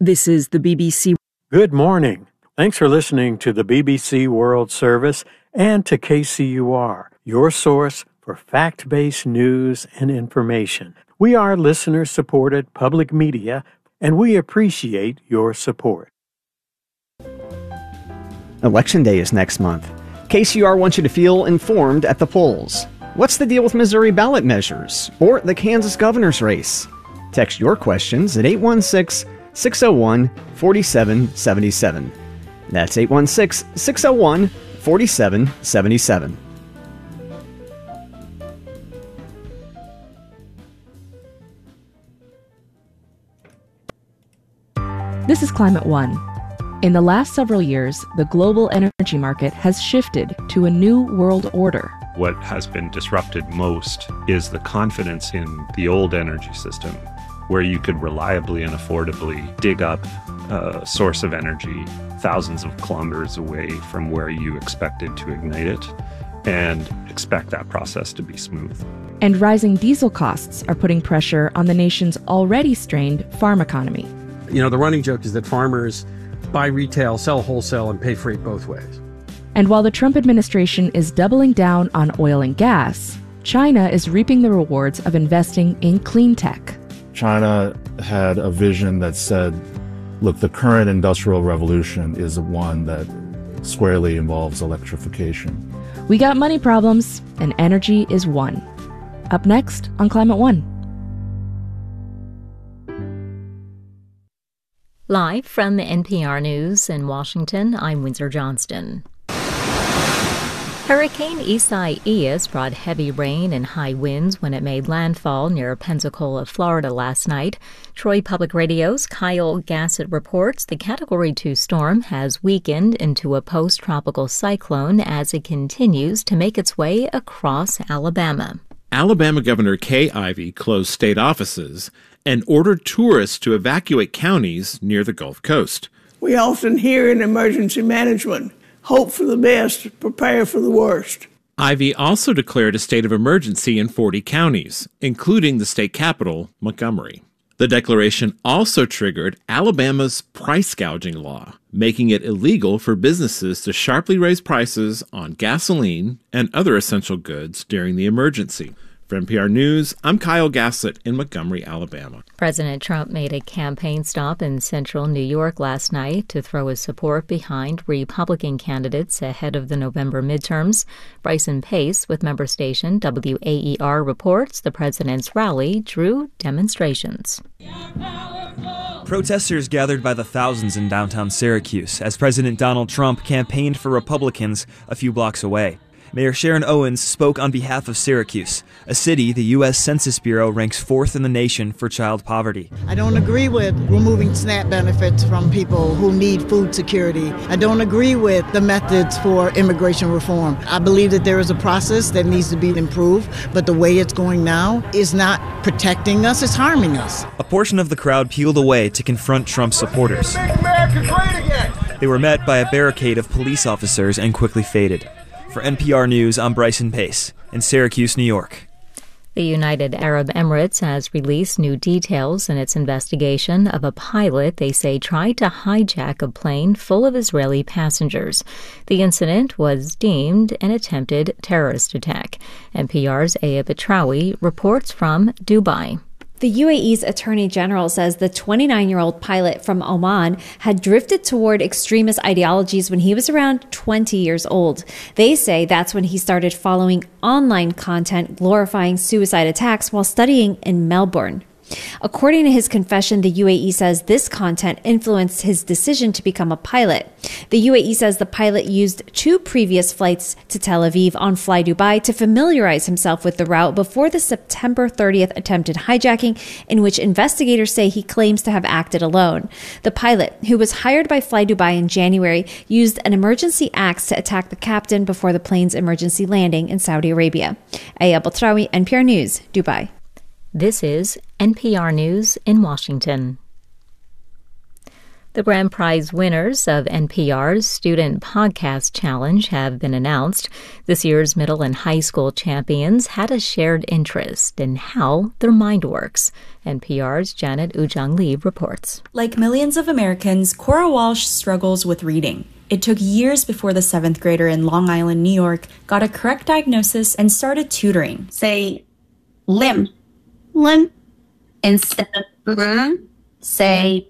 This is the BBC. Good morning. Thanks for listening to the BBC World Service and to KCUR, your source for fact-based news and information. We are listener-supported public media, and we appreciate your support. Election Day is next month. KCUR wants you to feel informed at the polls. What's the deal with Missouri ballot measures or the Kansas governor's race? Text your questions at 816-601-4777. That's 816-601-4777. This is Climate One. In the last several years, the global energy market has shifted to a new world order. What has been disrupted most is the confidence in the old energy system, where you could reliably and affordably dig up a source of energy thousands of kilometers away from where you expected to ignite it and expect that process to be smooth. And rising diesel costs are putting pressure on the nation's already strained farm economy. You know, the running joke is that farmers buy retail, sell wholesale, and pay freight both ways. And while the Trump administration is doubling down on oil and gas, China is reaping the rewards of investing in clean tech. China had a vision that said, look, the current industrial revolution is one that squarely involves electrification. We got money problems, and energy is one. Up next on Climate One. Live from NPR News in Washington, I'm Windsor Johnston. Hurricane Isaias brought heavy rain and high winds when it made landfall near Pensacola, Florida last night. Troy Public Radio's Kyle Gassett reports the Category 2 storm has weakened into a post-tropical cyclone as it continues to make its way across Alabama. Alabama Governor Kay Ivey closed state offices and ordered tourists to evacuate counties near the Gulf Coast. We often hear in emergency management, hope for the best, prepare for the worst. Ivey also declared a state of emergency in 40 counties, including the state capital, Montgomery. The declaration also triggered Alabama's price gouging law, making it illegal for businesses to sharply raise prices on gasoline and other essential goods during the emergency. For NPR News, I'm Kyle Gassett in Montgomery, Alabama. President Trump made a campaign stop in central New York last night to throw his support behind Republican candidates ahead of the November midterms. Bryson Pace with member station WAER reports the president's rally drew demonstrations. Protesters gathered by the thousands in downtown Syracuse as President Donald Trump campaigned for Republicans a few blocks away. Mayor Sharon Owens spoke on behalf of Syracuse, a city the U.S. Census Bureau ranks 4th in the nation for child poverty. I don't agree with removing SNAP benefits from people who need food security. I don't agree with the methods for immigration reform. I believe that there is a process that needs to be improved, but the way it's going now is not protecting us, it's harming us. A portion of the crowd peeled away to confront Trump's supporters. Make America great again. They were met by a barricade of police officers and quickly faded. For NPR News, I'm Bryson Pace in Syracuse, New York. The United Arab Emirates has released new details in its investigation of a pilot they say tried to hijack a plane full of Israeli passengers. The incident was deemed an attempted terrorist attack. NPR's Aya Betrawi reports from Dubai. The UAE's Attorney General says the 29-year-old pilot from Oman had drifted toward extremist ideologies when he was around 20 years old. They say that's when he started following online content glorifying suicide attacks while studying in Melbourne. According to his confession, the UAE says this content influenced his decision to become a pilot. The UAE says the pilot used 2 previous flights to Tel Aviv on Fly Dubai to familiarize himself with the route before the September 30th attempted hijacking, in which investigators say he claims to have acted alone. The pilot, who was hired by Fly Dubai in January, used an emergency axe to attack the captain before the plane's emergency landing in Saudi Arabia. Aya Batrawi, NPR News, Dubai. This is NPR News in Washington. The grand prize winners of NPR's Student Podcast Challenge have been announced. This year's middle and high school champions had a shared interest in how their mind works. NPR's Janet Ujang Lee reports. Like millions of Americans, Cora Walsh struggles with reading. It took years before the 7th grader in Long Island, New York, got a correct diagnosis and started tutoring. Say limb. Limb. Instead of say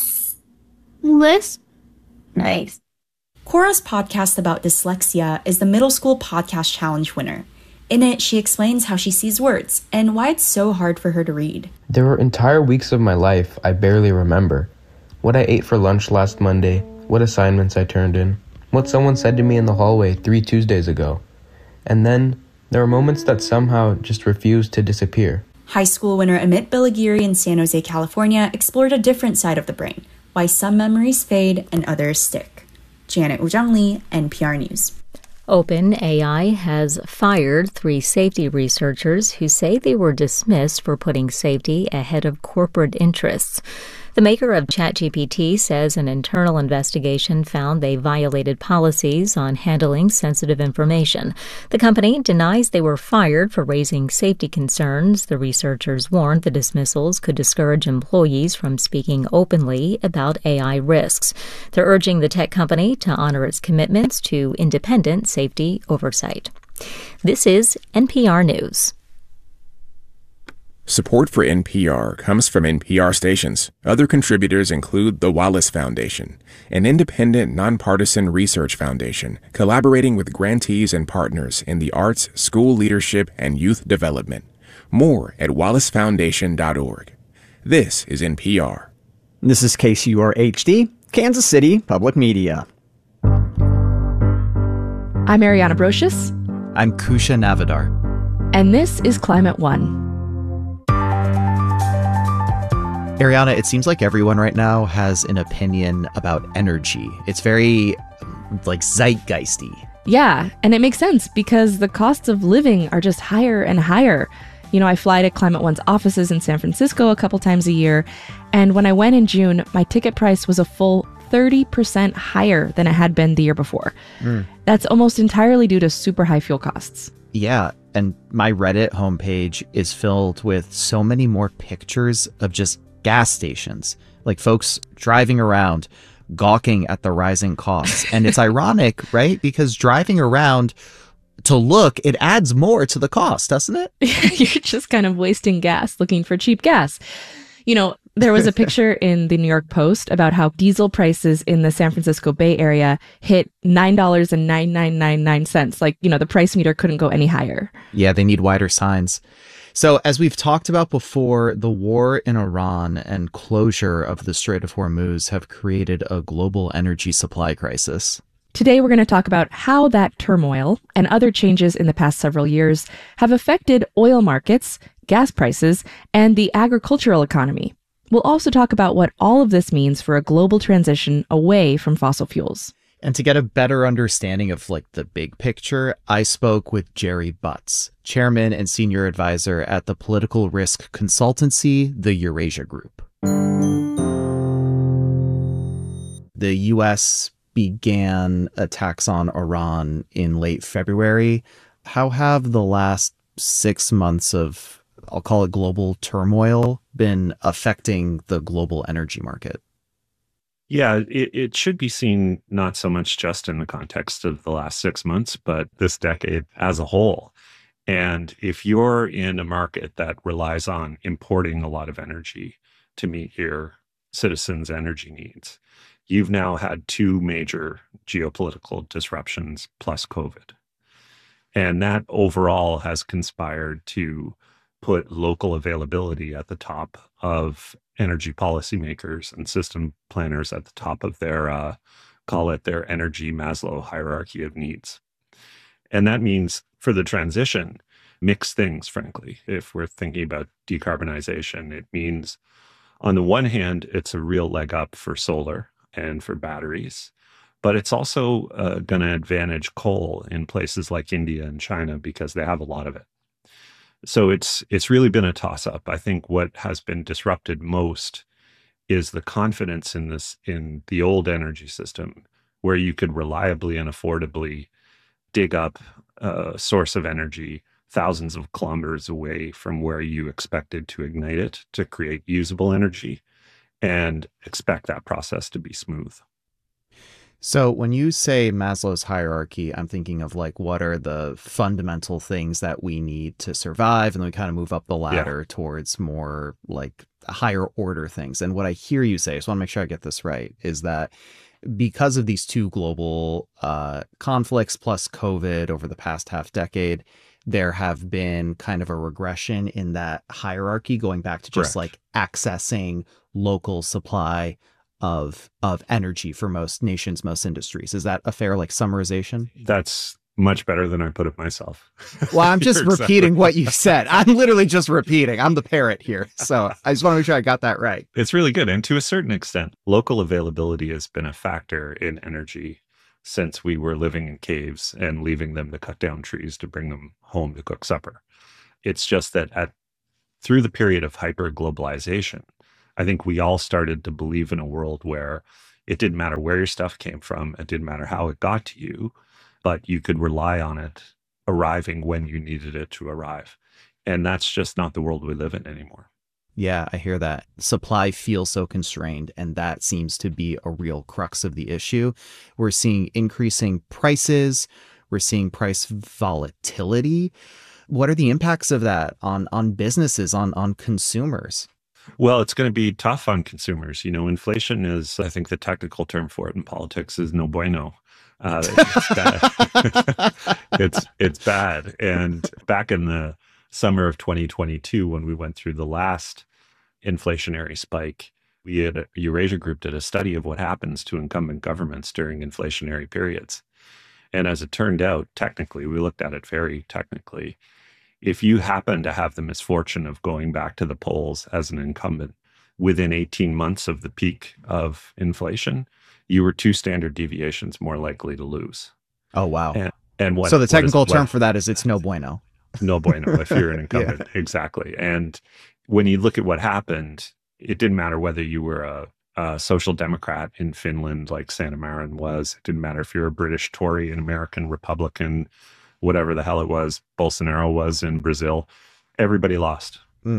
lisp. Nice. Cora's podcast about dyslexia is the Middle School Podcast Challenge winner. In it, she explains how she sees words and why it's so hard for her to read. There were entire weeks of my life I barely remember. What I ate for lunch last Monday, what assignments I turned in, what someone said to me in the hallway 3 Tuesdays ago. And then, there are moments that somehow just refuse to disappear. High school winner Amit Bilagiri in San Jose, California explored a different side of the brain, why some memories fade and others stick. Janet Ujang Lee, NPR News. OpenAI has fired 3 safety researchers who say they were dismissed for putting safety ahead of corporate interests. The maker of ChatGPT says an internal investigation found they violated policies on handling sensitive information. The company denies they were fired for raising safety concerns. The researchers warned the dismissals could discourage employees from speaking openly about AI risks. They're urging the tech company to honor its commitments to independent safety oversight. This is NPR News. Support for NPR comes from NPR stations. Other contributors include the Wallace Foundation, an independent, nonpartisan research foundation collaborating with grantees and partners in the arts, school leadership, and youth development. More at wallacefoundation.org. This is NPR. This is KCUR HD, Kansas City Public Media. I'm Ariana Brocious. I'm Kusha Navidar. And this is Climate One. Ariana, it seems like everyone right now has an opinion about energy. It's very, zeitgeisty. Yeah, and it makes sense because the costs of living are just higher and higher. You know, I fly to Climate One's offices in San Francisco a couple times a year, and when I went in June, my ticket price was a full 30% higher than it had been the year before. That's almost entirely due to super high fuel costs. Yeah, and my Reddit homepage is filled with so many more pictures of just gas stations, like folks driving around, gawking at the rising costs. And it's ironic, right? Because driving around to look, it adds more to the cost, doesn't it? You're just kind of wasting gas looking for cheap gas. You know, there was a picture in the New York Post about how diesel prices in the San Francisco Bay Area hit $9.9999. Like, you know, the price meter couldn't go any higher. Yeah, they need wider signs. So as we've talked about before, the war in Iran and closure of the Strait of Hormuz have created a global energy supply crisis. Today, we're going to talk about how that turmoil and other changes in the past several years have affected oil markets, gas prices, and the agricultural economy. We'll also talk about what all of this means for a global transition away from fossil fuels. And to get a better understanding of the big picture, I spoke with Jerry Butts, chairman and senior advisor at the political risk consultancy, the Eurasia Group. The U.S. began attacks on Iran in late February. How have the last 6 months of, I'll call it global turmoil, been affecting the global energy market? Yeah, it should be seen not so much just in the context of the last 6 months, but this decade as a whole. And if you're in a market that relies on importing a lot of energy to meet your citizens' energy needs, you've now had 2 major geopolitical disruptions plus COVID. And that overall has conspired to put local availability at the top of energy policymakers and system planners at the top of their, call it their energy Maslow hierarchy of needs. And that means for the transition, mixed things, frankly. If we're thinking about decarbonization, it means on the one hand, it's a real leg up for solar and for batteries, but it's also going to advantage coal in places like India and China because they have a lot of it. So it's really been a toss-up. I think what has been disrupted most is the confidence in the old energy system, where you could reliably and affordably dig up a source of energy thousands of kilometers away from where you expected to ignite it to create usable energy, and expect that process to be smooth. So when you say Maslow's hierarchy, I'm thinking of like, what are the fundamental things that we need to survive? And then we kind of move up the ladder towards more like higher order things. And what I hear you say, so I want to make sure I get this right, is that because of these two global conflicts plus COVID over the past half decade, there have been kind of a regression in that hierarchy, going back to just like accessing local supply of energy for most nations, most industries. Is that a fair like summarization? That's much better than I put it myself. Well, I'm just repeating what you said. I'm literally just repeating. I'm the parrot here. So I just want to make sure I got that right. It's really good. And to a certain extent, local availability has been a factor in energy since we were living in caves and leaving them to cut down trees to bring them home to cook supper. It's just that through the period of hyper-globalization, I think we all started to believe in a world where it didn't matter where your stuff came from, it didn't matter how it got to you, but you could rely on it arriving when you needed it to arrive. And that's just not the world we live in anymore. Yeah, I hear that. Supply feels so constrained, and that seems to be a real crux of the issue. We're seeing increasing prices. We're seeing price volatility. What are the impacts of that on businesses, on consumers? Well, it's going to be tough on consumers. You know, inflation is, I think the technical term for it in politics is no bueno. It's bad. It's bad. And back in the summer of 2022, when we went through the last inflationary spike, we at Eurasia Group did a study of what happens to incumbent governments during inflationary periods. And as it turned out, technically, we looked at it very technically. If you happen to have the misfortune of going back to the polls as an incumbent within 18 months of the peak of inflation, you were 2 standard deviations more likely to lose. Oh, wow. And what, so the technical term for that is it's no bueno. No bueno if you're an incumbent. Yeah. Exactly. And when you look at what happened, it didn't matter whether you were a social democrat in Finland like Sanna Marin was. It didn't matter if you're a British Tory, an American Republican, whatever the hell it was, Bolsonaro was in Brazil. Everybody lost.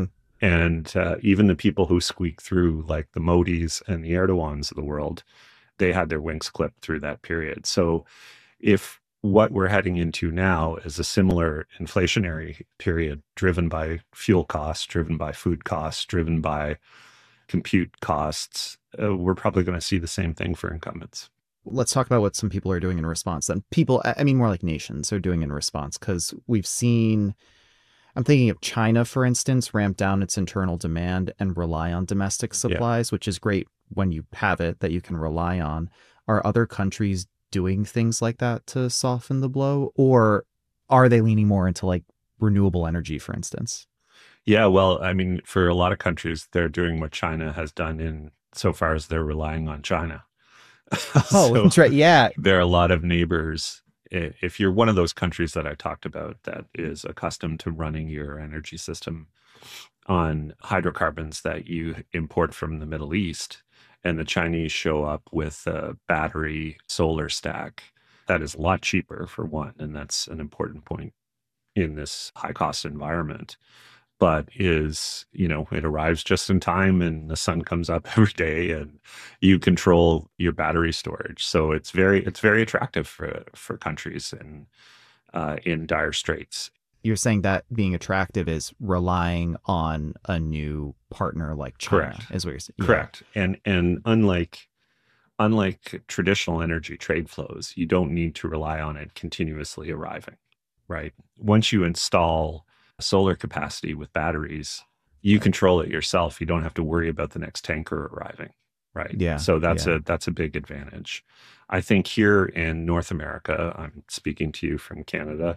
And even the people who squeaked through, like the Modis and the Erdogans of the world, they had their wings clipped through that period. So if what we're heading into now is a similar inflationary period driven by fuel costs, driven by food costs, driven by compute costs, we're probably going to see the same thing for incumbents. Let's talk about what some people are doing in response. Then people, I mean, more like nations are doing in response, because we've seen, I'm thinking of China, for instance, ramp down its internal demand and rely on domestic supplies, which is great when you have it that you can rely on. Are other countries doing things like that to soften the blow, or are they leaning more into like renewable energy, for instance? Yeah, well, I mean, for a lot of countries, they're doing what China has done in so far as they're relying on China. Oh, that's right. Yeah. There are a lot of neighbors. If you're one of those countries that I talked about that is accustomed to running your energy system on hydrocarbons that you import from the Middle East, and the Chinese show up with a battery solar stack, that is a lot cheaper for one. And that's an important point in this high cost environment. But is, you know, it arrives just in time and the sun comes up every day and you control your battery storage. So it's very attractive for countries in dire straits. You're saying that being attractive is relying on a new partner like China. Correct. Is what you're saying. Correct. And unlike traditional energy trade flows, you don't need to rely on it continuously arriving, right? Once you install solar capacity with batteries, you control it yourself. You don't have to worry about the next tanker arriving, right? Yeah. So that's a big advantage. I think here in North America, I'm speaking to you from Canada,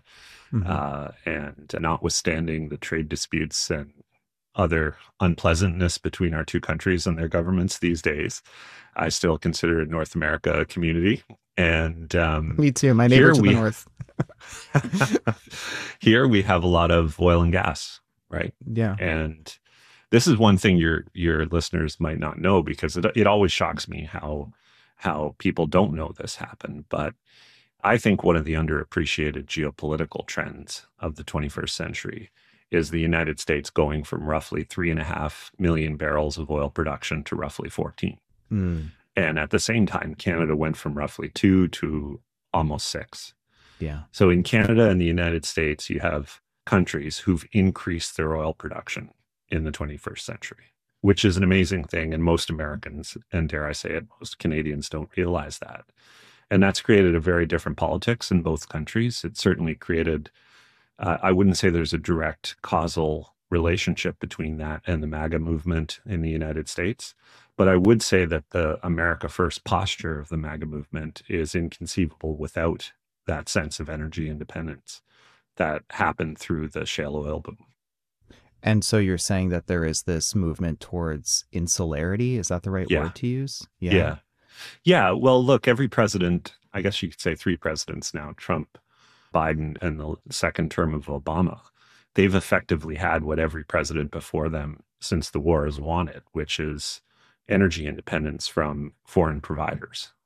and notwithstanding the trade disputes and other unpleasantness between our two countries and their governments these days, I still consider North America a community. And me too. My neighbor to the north. Here we have a lot of oil and gas, right? Yeah. And This is one thing your listeners might not know, because it always shocks me how people don't know this happened. But I think one of the underappreciated geopolitical trends of the 21st century is the United States going from roughly 3.5 million barrels of oil production to roughly 14. And at the same time, Canada went from roughly 2 to almost 6. Yeah. So in Canada and the United States, you have countries who've increased their oil production in the 21st century, which is an amazing thing. And most Americans, and dare I say it, most Canadians don't realize that. And that's created a very different politics in both countries. It certainly created, I wouldn't say there's a direct causal relationship between that and the MAGA movement in the United States. But I would say that the America First posture of the MAGA movement is inconceivable without that sense of energy independence that happened through the shale oil boom. And so you're saying that there is this movement towards insularity. Is that the right word to use? Yeah. Well, look, every president, I guess you could say 3 presidents now, Trump, Biden, and the second term of Obama, they've effectively had what every president before them since the war has wanted, which is energy independence from foreign providers.